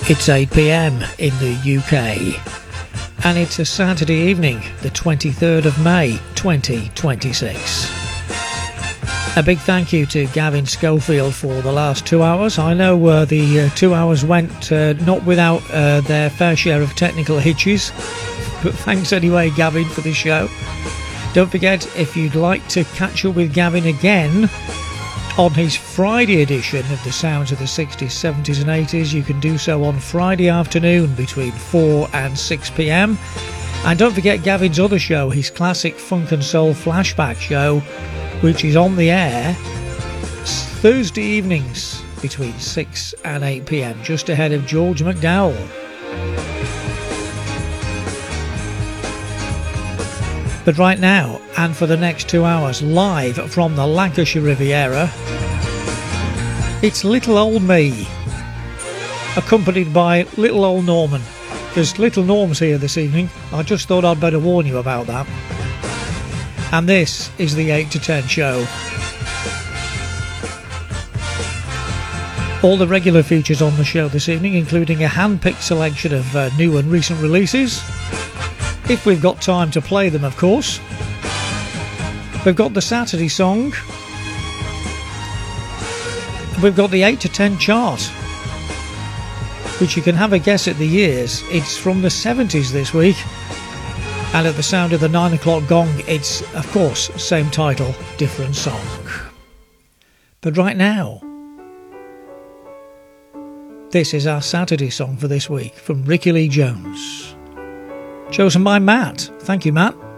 It's 8 p.m. in the UK, and it's a Saturday evening, the 23rd of May 2026. A big thank you to Gavin Schofield for the last 2 hours. I know the 2 hours went not without their fair share of technical hitches, but thanks anyway, Gavin, for the show. Don't forget, if you'd like to catch up with Gavin again on his Friday edition of the Sounds of the 60s, 70s and 80s, you can do so on Friday afternoon between 4 and 6 p.m. And don't forget Gavin's other show, his classic funk and soul flashback show, which is on the air Thursday evenings between 6 and 8 p.m, just ahead of George McDowell. But right now, and for the next 2 hours, live from the Lancashire Riviera, it's Little Old Me, accompanied by Little Old Norman, because Little Norm's here this evening. I just thought I'd better warn you about that. And this is the 8 to 10 show. All the regular features on the show this evening, including a hand-picked selection of new and recent releases, if we've got time to play them, of course. We've got the Saturday song. We've got the 8 to 10 chart, which you can have a guess at the years. It's from the 70s this week. And at the sound of the 9 o'clock gong, it's, of course, same title, different song. But right now, this is our Saturday song for this week from Ricky Lee Jones. Chosen by Matt. Thank you, Matt.